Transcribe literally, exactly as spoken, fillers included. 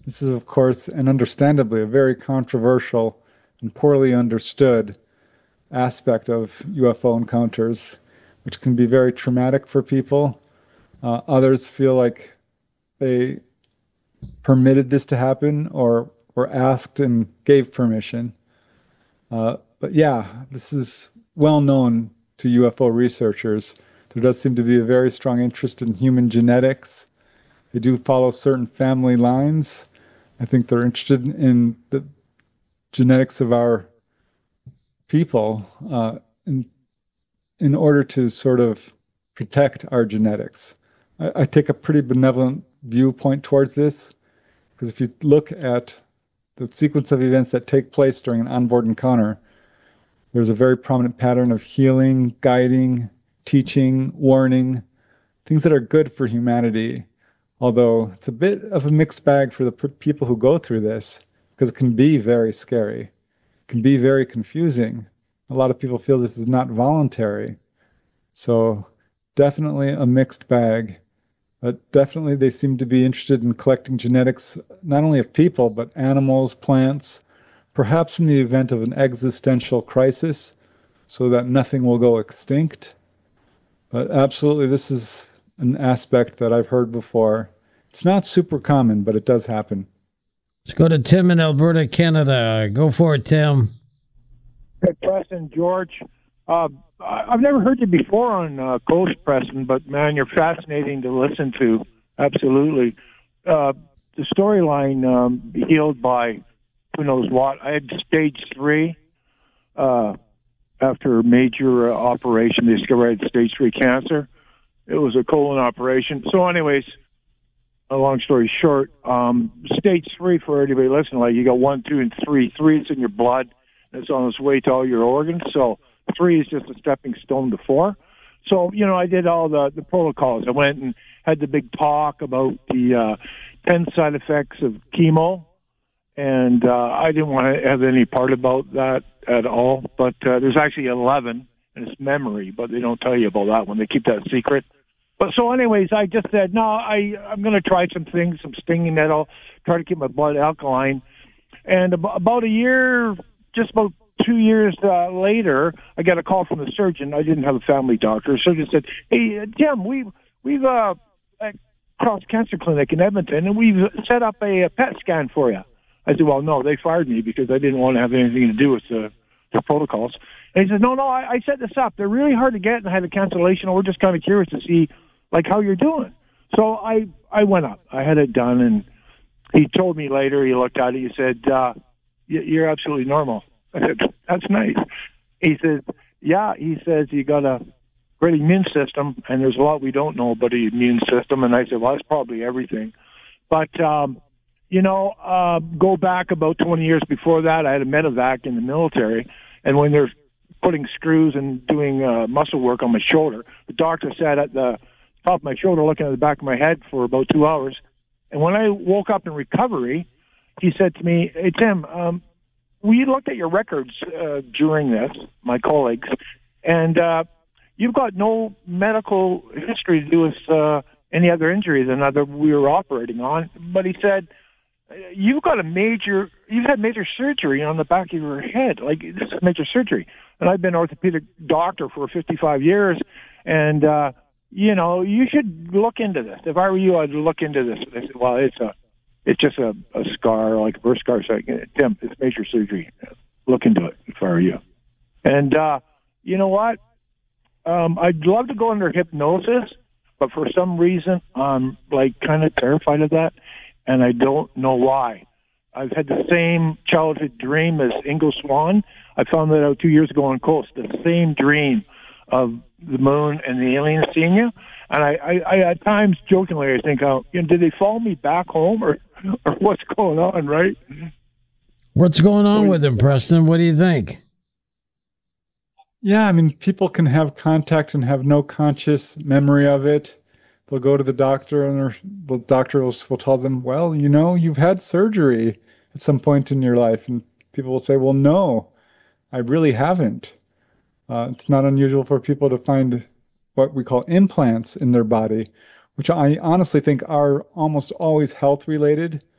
This is, of course, and understandably, a very controversial and poorly understood aspect of U F O encounters, which can be very traumatic for people. Uh, others feel like they permitted this to happen or were asked and gave permission. Uh, but yeah, this is well known to U F O researchers. There does seem to be a very strong interest in human genetics. They do follow certain family lines. I think they're interested in the genetics of our people uh, in, in order to sort of protect our genetics. I, I take a pretty benevolent viewpoint towards this, because if you look at the sequence of events that take place during an onboard encounter, there's a very prominent pattern of healing, guiding, teaching, warning, things that are good for humanity. Although it's a bit of a mixed bag for the people who go through this, because it can be very scary. It can be very confusing. A lot of people feel this is not voluntary. So definitely a mixed bag. But definitely they seem to be interested in collecting genetics, not only of people, but animals, plants, perhaps in the event of an existential crisis, so that nothing will go extinct. But absolutely, this is an aspect that I've heard before. It's not super common, but it does happen. Let's go to Tim in Alberta, Canada. Go for it, Tim. Hey, Preston, George. Uh, I've never heard you before on uh, Ghost, Preston, but man, you're fascinating to listen to. Absolutely. Uh, the storyline um, healed by who knows what. I had stage three uh, after a major uh, operation. They discovered I had stage three cancer. It was a colon operation. So anyways, a long story short, um, stage three, for anybody listening, like you got one, two, and three. Three is in your blood. And it's on its way to all your organs. So three is just a stepping stone to four. So, you know, I did all the, the protocols. I went and had the big talk about the uh, ten side effects of chemo. And uh, I didn't want to have any part about that at all. But uh, there's actually eleven, and it's memory, but they don't tell you about that one. They keep that secret. But so anyways, I just said, no, I, I'm going to try some things, some stinging nettle, try to keep my blood alkaline. And ab- about a year, just about two years uh, later, I got a call from the surgeon. I didn't have a family doctor. The surgeon said, hey, uh, Tim, we, we've uh, at Cross Cancer Clinic in Edmonton, and we've set up a, a P E T scan for you. I said, well, no, they fired me because I didn't want to have anything to do with the, the protocols. And he said, no, no, I, I set this up. They're really hard to get, and I had a cancellation. We're just kind of curious to see, like, how you're doing. So I, I went up. I had it done, and he told me later, he looked at it, he said, uh, you're absolutely normal. I said, that's nice. He says, yeah, he says, you got a great immune system, and there's a lot we don't know about the immune system. And I said, well, that's probably everything. But, um, you know, uh, go back about twenty years before that, I had a medevac in the military, and when they're putting screws and doing uh, muscle work on my shoulder, the doctor sat at the top of my shoulder looking at the back of my head for about two hours. And when I woke up in recovery, he said to me, hey, Tim, um, we looked at your records uh, during this, my colleagues, and uh, you've got no medical history to do with uh, any other injury than other we were operating on. But he said, you've got a major, you've had major surgery on the back of your head. Like, this is major surgery. And I've been an orthopedic doctor for fifty-five years, and, uh, you know, you should look into this. If I were you, I'd look into this. I said, well, it's a, it's just a, a scar, like a burst scar. So, Tim, it's major surgery. Look into it if I were you. And uh, you know what? Um, I'd love to go under hypnosis, but for some reason, I'm like kind of terrified of that, and I don't know why. I've had the same childhood dream as Ingo Swann. I found that out two years ago on Coast. The same dream of the moon and the aliens seeing you. And I, I, I at times jokingly, I think, oh, you know, did they follow me back home, or, or what's going on, right? What's going on with him, Preston? What do you think? Yeah, I mean, people can have contact and have no conscious memory of it. They'll go to the doctor, and the doctor will, will tell them, well, you know, you've had surgery at some point in your life. And people will say, well, no, I really haven't. Uh, it's not unusual for people to find what we call implants in their body, which I honestly think are almost always health related.